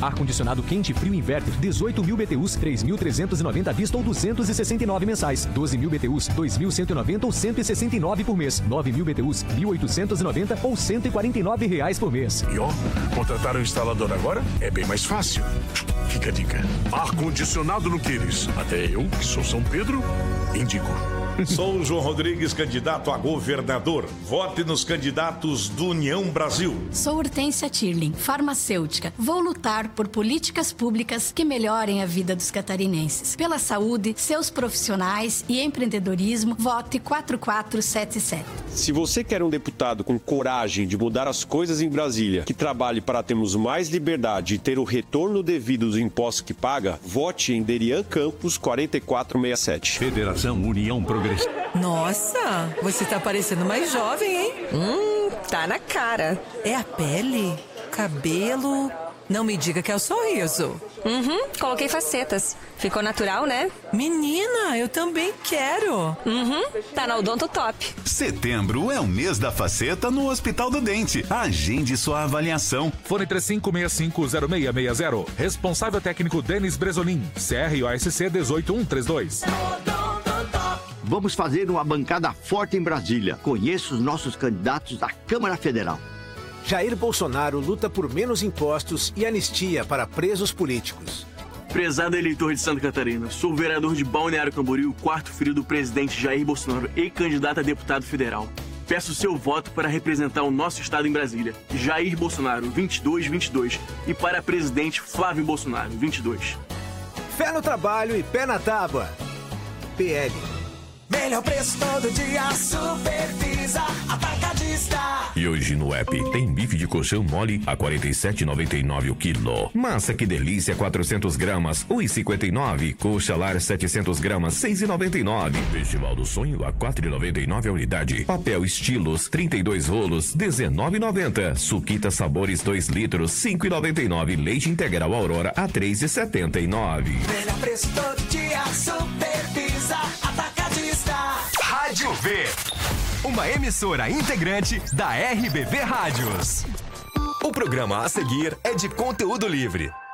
Ar-condicionado quente e frio inverter, 18.000 BTUs, 3.390 à vista ou 269 mensais. 12.000 BTUs, 2.190 ou 169 por mês. 9.000 BTUs, 1.890 ou R$149 por mês. E ó, contratar um instalador agora é bem mais fácil. Fica a dica. Ar-condicionado no Quires. Até eu, que sou São Pedro, indico. Sou o João Rodrigues, candidato a governador. Vote nos candidatos do União Brasil. Sou Hortência Tirling, farmacêutica. Vou lutar por políticas públicas que melhorem a vida dos catarinenses. Pela saúde, seus profissionais e empreendedorismo, vote 4477. Se você quer um deputado com coragem de mudar as coisas em Brasília, que trabalhe para termos mais liberdade e ter o retorno devido dos impostos que paga, vote em Derian Campos 4467. Federação União Progressista. Nossa, você tá parecendo mais jovem, hein? Tá na cara. É a pele? Cabelo? Não me diga que é o sorriso. Coloquei facetas. Ficou natural, né? Menina, eu também quero. Tá na Odonto Top. Setembro é o mês da faceta no Hospital do Dente. Agende sua avaliação. Fone 35650660. Responsável técnico Denis Bresolim. CROSC 18132. Vamos fazer uma bancada forte em Brasília. Conheça os nossos candidatos à Câmara Federal. Jair Bolsonaro luta por menos impostos e anistia para presos políticos. Prezado eleitor de Santa Catarina, sou o vereador de Balneário Camboriú, quarto filho do presidente Jair Bolsonaro e candidato a deputado federal. Peço seu voto para representar o nosso estado em Brasília. Jair Bolsonaro, 2222. E para presidente Flávio Bolsonaro, 22. Fé no trabalho e pé na tábua. PL. Melhor preço todo dia, Supervisa Atacadista. E hoje no app tem bife de colchão mole a R$ 47,99 o quilo. Massa que delícia 400 gramas, R$ 1,59. Coxa lar 700 gramas, R$ 6,99. Festival do Sonho a R$ 4,99 a unidade. Papel estilos 32 rolos, R$ 19,90. Suquita sabores 2 litros, R$ 5,99. Leite integral Aurora a R$ 3,79. Melhor preço todo dia, Supervisa Atacadista. Rádio V, uma emissora integrante da RBV Rádios. O programa a seguir é de conteúdo livre.